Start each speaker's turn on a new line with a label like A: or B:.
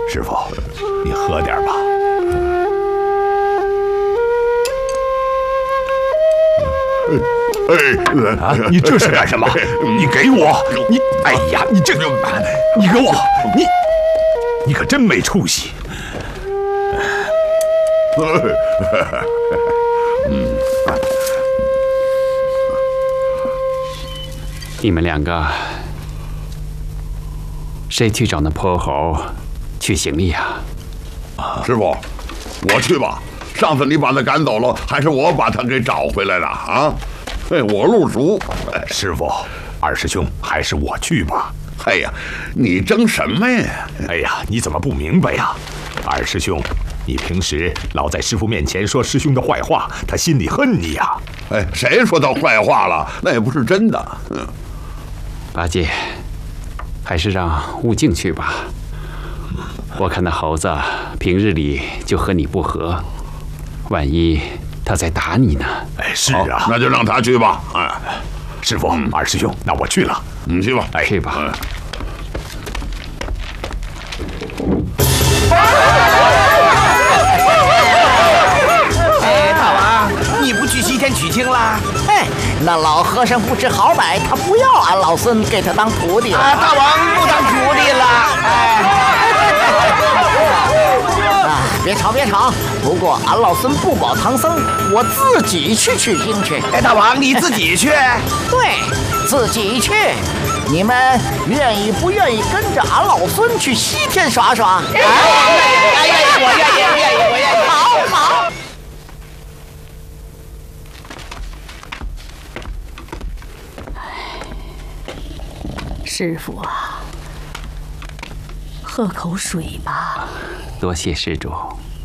A: 师傅，你喝点吧。啊！你这是干什么？你给我！你，哎呀，你这个，你给我！你可真没出息！
B: 你们两个，谁去找那泼猴去行礼呀？
C: 师傅，我去吧。上次你把他赶走了，还是我把他给找回来了啊？哎，我路熟。
A: 师傅，二师兄，还是我去吧。
C: 哎呀，你争什么呀？
A: 哎呀，你怎么不明白呀？二师兄，你平时老在师傅面前说师兄的坏话，他心里恨你呀。
C: 哎，谁说他坏话了？那也不是真的。
B: 八戒，还是让悟净去吧。我看那猴子平日里就和你不和，万一他在打你呢？
A: 哎，是啊，
C: 那就让他去吧。哎，
A: 师傅，二师兄，那我去了。
C: 你去吧。
B: 哎，去吧。
D: 哎，大王，你不去西天取经啦？
E: 哎，那老和尚不知好歹，他不要俺老孙给他当徒弟了。
D: 大王不当徒弟了。
E: 别吵别吵！不过俺老孙不保唐僧，我自己去取经去。
D: 哎，大王你自己去？
E: 对，自己去。你们愿意不愿意跟着俺老孙去西天耍耍？
D: 哎呀，我愿意。
E: 好。
F: 师傅啊，喝口水吧。
B: 多谢施主。